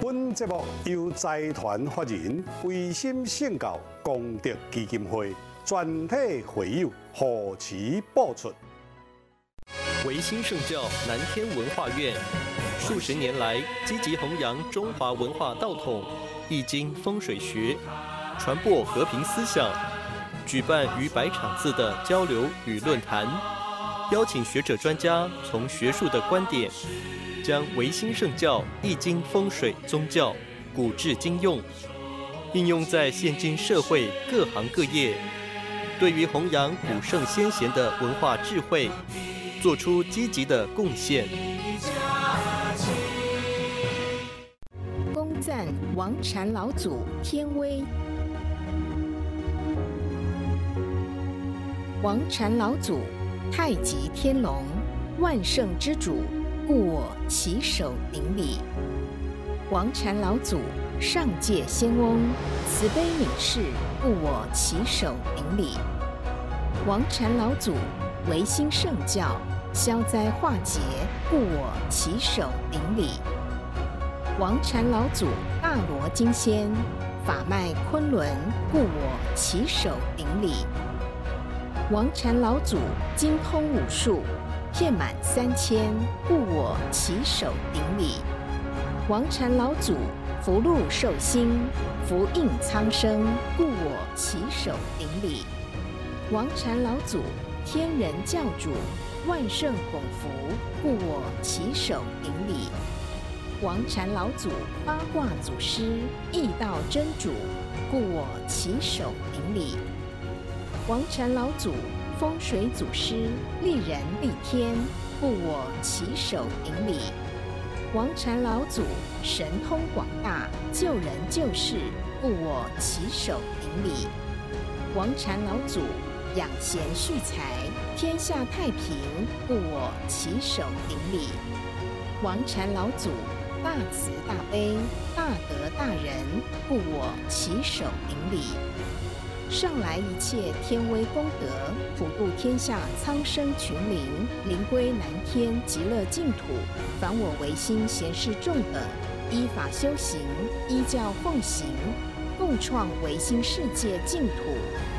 本节目由财团法人维新圣教功德基金会全体会友护持播出。 维新圣教南天文化院数十年来积极弘扬中华文化道统、易经风水学，传播和平思想，举办逾100场次的交流与论坛，邀请学者专家从学术的观点，将维新圣教易经风水宗教古至今用，应用在现今社会各行各业，对于弘扬古圣先贤的文化智慧，做出积极的贡献。 恭赞王禅老祖天威。王禅老祖，太极天龙，万圣之主，故我起手顶礼。王禅老祖，上界仙翁，慈悲悯世，故我起手顶礼。王禅老祖，维新圣教，消灾化解，故我起手顶礼。王禅老祖，大罗金仙，法脉昆仑，故我起手顶礼。王禅老祖，精通武术，遍满3000，故我起手顶礼。王禅老祖，福禄寿星，福应苍生，故我起手顶礼。王禅老祖，天人教主，万圣拱福，故我起手顶礼。王禅老祖，八卦祖师，易道真主，故我起手顶礼。王禅老祖，风水祖师，利人利天，故我起手顶礼。王禅老祖，神通广大，救人救世，故我起手顶礼。王禅老祖，养贤蓄财，天下太平，故我起手顶礼。王禅老祖，大慈大悲，大德大仁，故我起手顶礼。上来一切天威功德，普度天下苍生群灵，灵归南天极乐净土。凡我维新贤士众等，依法修行，依教奉行，共创维新世界净土。